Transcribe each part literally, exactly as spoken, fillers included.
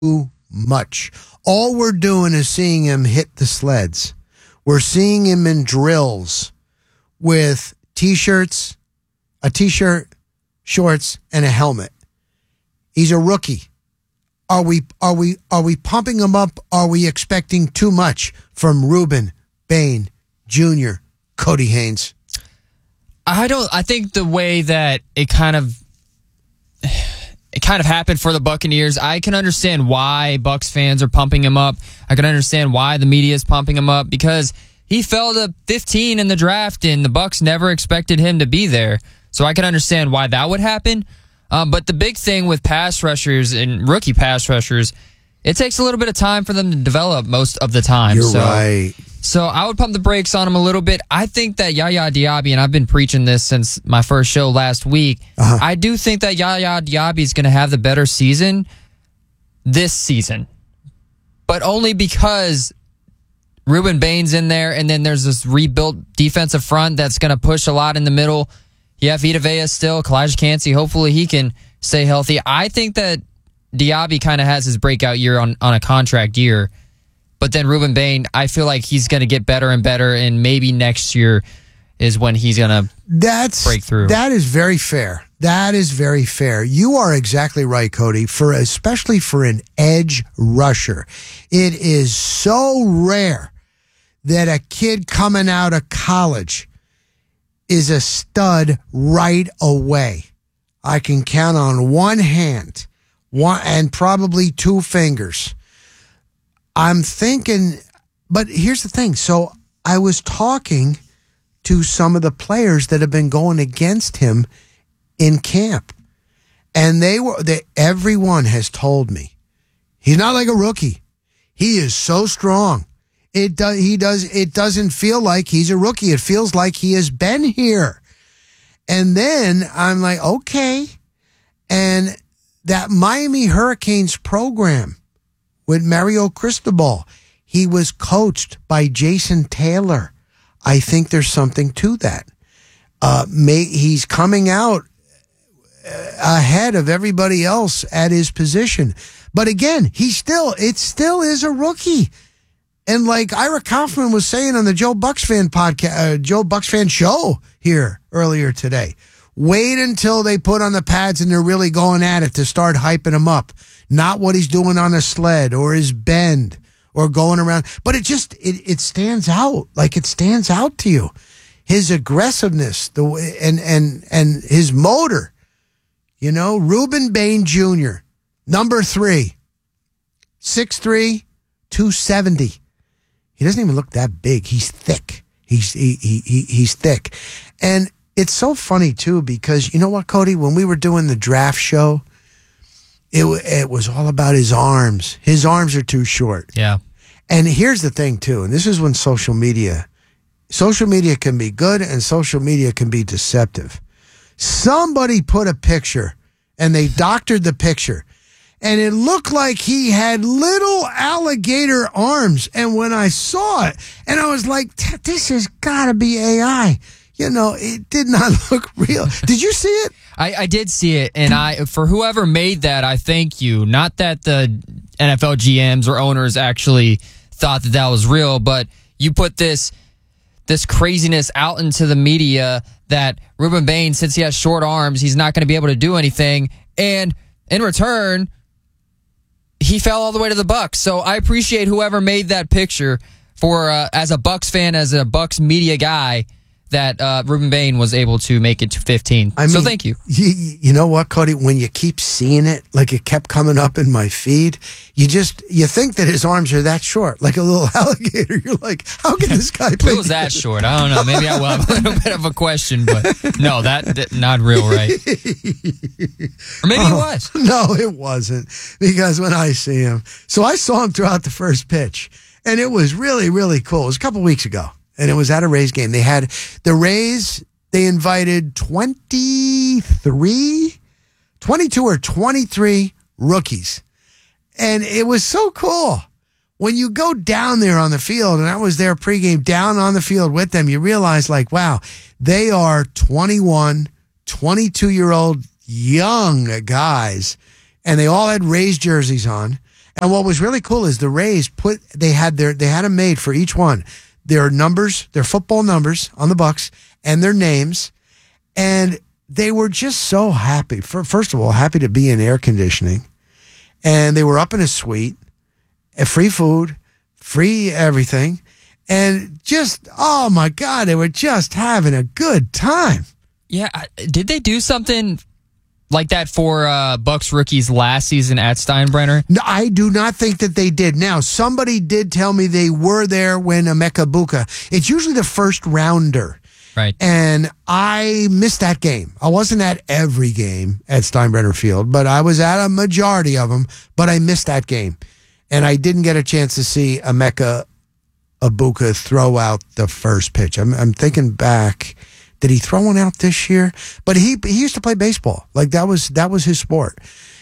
much. All we're doing is seeing him hit the sleds. We're seeing him in drills with T-shirts, a T-shirt, shorts, and a helmet. He's a rookie. Are we are we are we pumping him up? Are we expecting too much from Rueben Bain Junior, Cody Haynes? I don't. I think the way that it kind of it kind of happened for the Buccaneers, I can understand why Bucs fans are pumping him up. I can understand why the media is pumping him up because he fell to fifteen in the draft, and the Bucs never expected him to be there. So I can understand why that would happen. Um, but the big thing with pass rushers and rookie pass rushers, it takes a little bit of time for them to develop most of the time. You're so, right. So I would pump the brakes on him a little bit. I think that Yaya Diaby, and I've been preaching this since my first show last week, uh-huh. I do think that Yaya Diaby is going to have the better season this season. But only because Rueben Bain's in there, and then there's this rebuilt defensive front that's going to push a lot in the middle. You have Vita Vea still, Kalijah Kancey. Hopefully he can stay healthy. I think that Diaby kind of has his breakout year on, on a contract year. But then Rueben Bain, I feel like he's going to get better and better, and maybe next year is when he's going to break through. That is very fair. That is very fair. You are exactly right, Cody, for especially for an edge rusher. It is so rare that a kid coming out of college is a stud right away. I can count on one hand, one and probably two fingers. I'm thinking, but here's the thing. So I was talking to some of the players that have been going against him in camp, and they were they, everyone has told me he's not like a rookie. He is so strong. It does. He does. It doesn't feel like he's a rookie. It feels like he has been here. And then I'm like, okay. And that Miami Hurricanes program with Mario Cristobal, he was coached by Jason Taylor. I think there's something to that. Uh, may, he's coming out ahead of everybody else at his position. But again, he still, it still is a rookie. And like Ira Kaufman was saying on the Joe Bucks fan podcast, uh, Joe Bucks fan show here earlier today, wait until they put on the pads and they're really going at it to start hyping him up. Not what he's doing on a sled or his bend or going around, but it just it, it stands out. Like it stands out to you, his aggressiveness, the way, and and and his motor. You know, Rueben Bain Junior, number three, six three, two seventy. He doesn't even look that big. He's thick. He's he, he, he he's thick. And it's so funny, too, because you know what, Cody? When we were doing the draft show, it, it was all about his arms. His arms are too short. Yeah. And here's the thing, too, and this is when social media, social media can be good and social media can be deceptive. Somebody put a picture, and they doctored the picture, and it looked like he had little alligator arms. And when I saw it, and I was like, this has got to be A I. You know, it did not look real. Did you see it? I, I did see it, and I for whoever made that, I thank you. Not that the N F L G Ms or owners actually thought that that was real, but you put this this craziness out into the media that Rueben Bain, since he has short arms, he's not going to be able to do anything, and in return, he fell all the way to the Bucs. So I appreciate whoever made that picture for uh, as a Bucs fan, as a Bucs media guy, that uh, Rueben Bain was able to make it to fifteen. I mean, so thank you. you. You know what, Cody? When you keep seeing it, like it kept coming up in my feed, you just, you think that his arms are that short, like a little alligator. You're like, how can this guy play? If it was that short, I don't know. Maybe I will have a little bit of a question, but no, that, that not real, right? Or maybe oh, it was. No, it wasn't, because when I see him, so I saw him throughout the first pitch, and it was really, really cool. It was a couple weeks ago. And it was at a Rays game. They had the Rays, they invited twenty-three, twenty-two or twenty-three rookies. And it was so cool. When you go down there on the field, and I was there pregame down on the field with them, you realize, like, wow, they are twenty-one, twenty-two-year-old young guys. And they all had Rays jerseys on. And what was really cool is the Rays put they had their they had them made for each one. Their numbers, their football numbers on the Bucks, and their names, and they were just so happy. For first of all, happy to be in air conditioning, and they were up in a suite, free food, free everything, and just oh my God, they were just having a good time. Yeah, did they do something like that for uh, Bucks rookies last season at Steinbrenner? No, I do not think that they did. Now, somebody did tell me they were there when Emeka Egbuka. It's usually the first rounder. Right. And I missed that game. I wasn't at every game at Steinbrenner Field, but I was at a majority of them, but I missed that game. And I didn't get a chance to see Emeka Egbuka throw out the first pitch. I'm, I'm thinking back. Did he throw one out this year? But he he used to play baseball. Like that was that was his sport.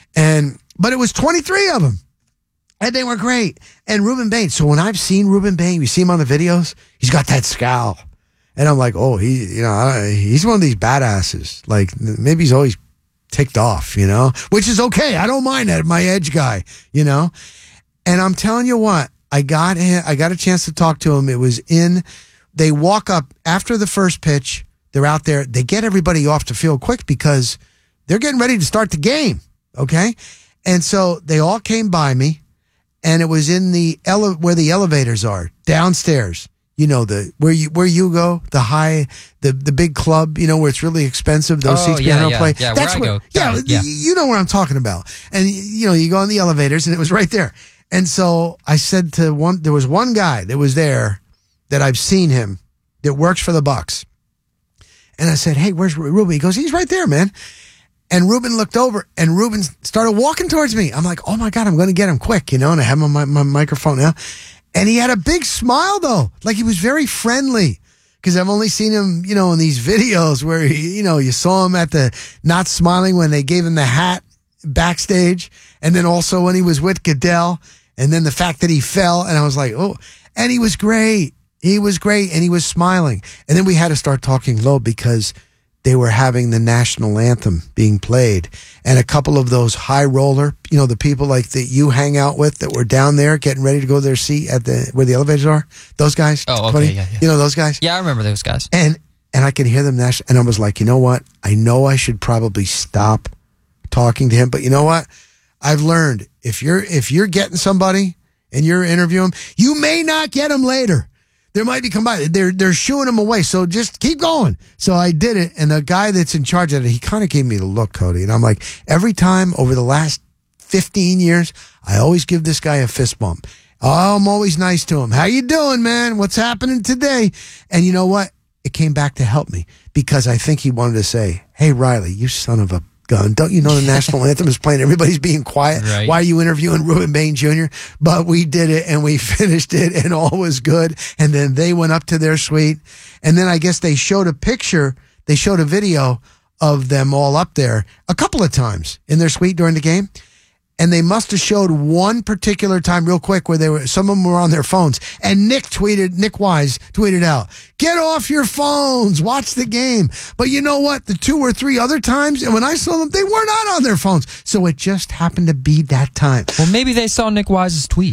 And but it was twenty-three of them. And they were great. And Ruben Bain. So when I've seen Ruben Bain, you see him on the videos, he's got that scowl. And I'm like, oh, he you know, he's one of these badasses. Like maybe he's always ticked off, you know, which is okay. I don't mind that. My edge guy, you know. And I'm telling you what, I got I got a chance to talk to him. It was in they walk up after the first pitch. They're out there. They get everybody off the field quick because they're getting ready to start the game. Okay. And so they all came by me, and it was in the ele- where the elevators are downstairs. You know, the, where you, where you go, the high, the, the big club, you know, where it's really expensive. Those oh, seats yeah, piano yeah, play. Yeah, That's where I where, go. Yeah, it, yeah. You know what I'm talking about. And you know, you go on the elevators and it was right there. And so I said to one, there was one guy that was there that I've seen him that works for the Bucks. And I said, hey, where's Ruben? He goes, he's right there, man. And Ruben looked over, and Ruben started walking towards me. I'm like, oh, my God, I'm going to get him quick, you know, and I have him on my, my microphone now. And he had a big smile, though. Like, he was very friendly, because I've only seen him, you know, in these videos where, he, you know, you saw him at the not smiling when they gave him the hat backstage, and then also when he was with Goodell, and then the fact that he fell, and I was like, oh, and he was great. He was great, and he was smiling. And then we had to start talking low because they were having the national anthem being played. And a couple of those high roller, you know, the people like that you hang out with that were down there getting ready to go to their seat at the where the elevators are, those guys. Oh, okay, yeah, yeah. You know those guys? Yeah, I remember those guys. And and I could hear them national, and I was like, you know what? I know I should probably stop talking to him, but you know what? I've learned if you're if you're getting somebody and you're interviewing, you may not get them later. There might be come by. They're they're shooing him away. So just keep going. So I did it, and the guy that's in charge of it, he kind of gave me the look, Cody. And I'm like, every time over the last fifteen years, I always give this guy a fist bump. Oh, I'm always nice to him. How you doing, man? What's happening today? And you know what? It came back to help me because I think he wanted to say, hey, Riley, you son of a gun. Don't you know the national anthem is playing? Everybody's being quiet. Right. Why are you interviewing Ruben Bain Junior? But we did it and we finished it and all was good. And then they went up to their suite. And then I guess they showed a picture. They showed a video of them all up there a couple of times in their suite during the game. And they must have showed one particular time real quick where they were, some of them were on their phones. And Nick tweeted, Nick Wise tweeted out, get off your phones, watch the game. But you know what? The two or three other times, and when I saw them, they were not on their phones. So it just happened to be that time. Well, maybe they saw Nick Wise's tweet.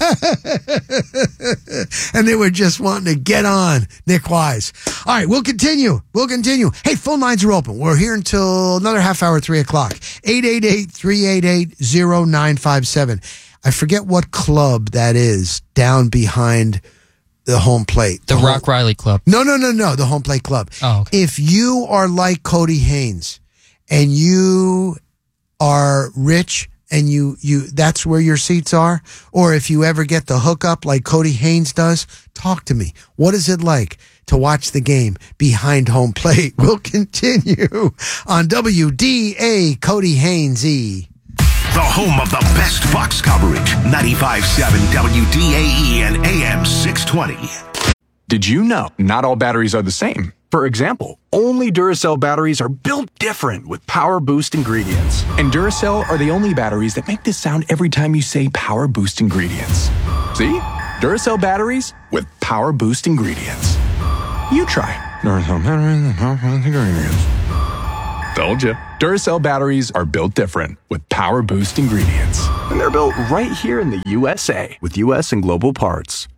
And they were just wanting to get on Nick Wise. All right, we'll continue. We'll continue. Hey, phone lines are open. We're here until another half hour, three o'clock. eight eight eight, three eight eight, zero nine five seven. I forget what club that is down behind the home plate. The, the Rock home, Riley Club. No, no, no, no. The home plate club. Oh, okay. If you are like Cody Haynes and you are rich and you, you, that's where your seats are, or if you ever get the hookup like Cody Haynes does, talk to me. What is it like to watch the game behind home plate? We'll continue on W D A Cody Haynes-y. The home of the best Bucks coverage. ninety-five point seven W D A E and A M six twenty. Did you know not all batteries are the same? For example, only Duracell batteries are built different with Power Boost ingredients. And Duracell are the only batteries that make this sound every time you say Power Boost ingredients. See? Duracell batteries with Power Boost ingredients. You try. Duracell batteries with Power Boost ingredients. Told you. Duracell batteries are built different with Power Boost ingredients. And they're built right here in the U S A with U S and Global Parts.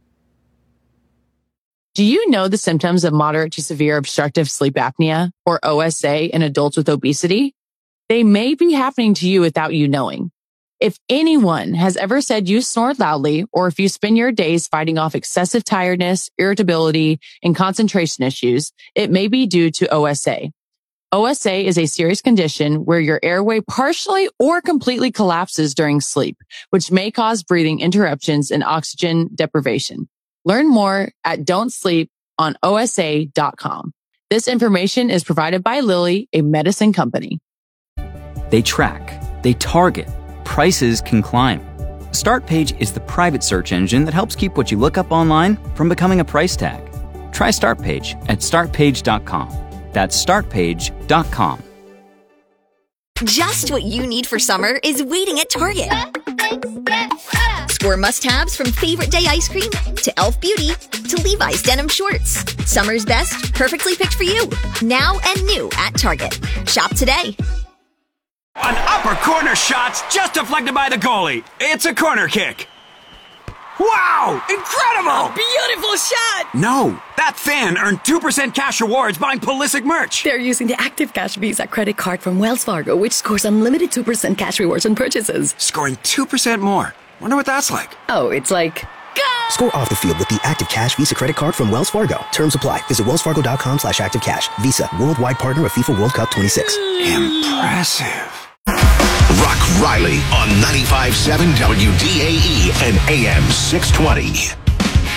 Do you know the symptoms of moderate to severe obstructive sleep apnea, or O S A, in adults with obesity? They may be happening to you without you knowing. If anyone has ever said you snore loudly, or if you spend your days fighting off excessive tiredness, irritability, and concentration issues, it may be due to O S A. O S A is a serious condition where your airway partially or completely collapses during sleep, which may cause breathing interruptions and oxygen deprivation. Learn more at don't sleep on O S A dot com. This information is provided by Lilly, a medicine company. They track, they target, prices can climb. StartPage is the private search engine that helps keep what you look up online from becoming a price tag. Try StartPage at start page dot com. That's start page dot com. Just what you need for summer is waiting at Target. Score must-haves from Favorite Day ice cream to Elf Beauty to Levi's denim shorts. Summer's best, perfectly picked for you. Now and new at Target. Shop today. An upper corner shot's just deflected by the goalie. It's a corner kick. Wow! Incredible! Beautiful shot! No, that fan earned two percent cash rewards buying Pulisic merch. They're using the Active Cash Visa credit card from Wells Fargo, which scores unlimited two percent cash rewards on purchases. Scoring two percent more. Wonder what that's like. Oh, it's like... Go! Score off the field with the Active Cash Visa credit card from Wells Fargo. Terms apply. Visit wellsfargo.com slash activecash. Visa, worldwide partner of FIFA World Cup twenty-six. Impressive. Rock Riley on ninety-five point seven W D A E and A M six twenty.